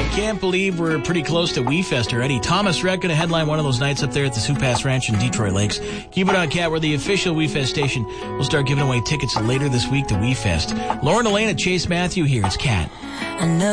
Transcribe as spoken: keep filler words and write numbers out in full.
Can't believe we're pretty close to WeFest already. Thomas Rhett going to headline one of those nights up there at the Sioux Pass Ranch in Detroit Lakes. Keep it on, Cat. We're the official WeFest station. We'll start giving away tickets later this week to WeFest. Lauren Elaine at Chase Matthew here. It's Cat. I know